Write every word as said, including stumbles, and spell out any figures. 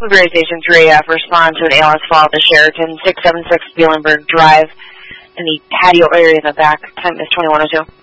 Blueberry Station three F, respond to an A L S fall to Sheraton, six seven six Bielenberg Drive, in the patio area in the back. Time is twenty-one oh two.